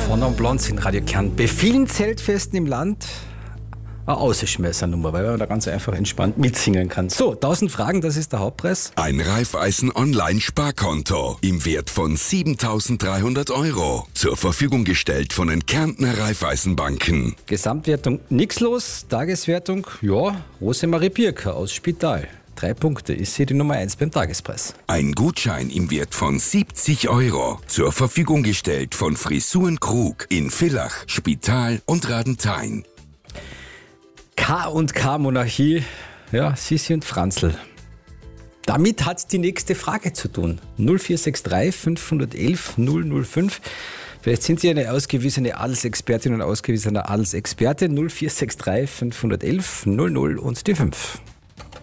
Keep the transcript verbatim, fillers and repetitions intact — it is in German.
Vorne am Plan sind Radio Kern. Bei vielen Zeltfesten im Land eine Außenschmeißernummer, weil man da ganz einfach entspannt mitsingen kann. So, tausend Fragen, das ist der Hauptpreis. Ein Raiffeisen Online-Sparkonto im Wert von siebentausenddreihundert Euro. Zur Verfügung gestellt von den Kärntner Raiffeisenbanken. Gesamtwertung nix los, Tageswertung, ja, Rosemarie Birker aus Spital. Drei Punkte, ist hier die Nummer eins beim Tagespreis. Ein Gutschein im Wert von siebzig Euro. Zur Verfügung gestellt von Frisuren Krug in Villach, Spital und Radenthein. K und K Monarchie, ja, Sissi und Franzl. Damit hat die nächste Frage zu tun. null vier sechs drei fünf eins eins null null fünf. Vielleicht sind Sie eine ausgewiesene Adelsexpertin und ausgewiesener Adelsexperte. null vier sechs drei fünf eins eins null null und die fünf.